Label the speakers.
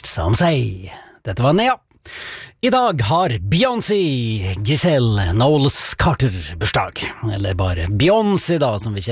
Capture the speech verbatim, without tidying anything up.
Speaker 1: som sier. Dette var Nea. I dag har Beyoncé Giselle Knowles Carter bursdag, eller bare Beyoncé da, som vi kjenner.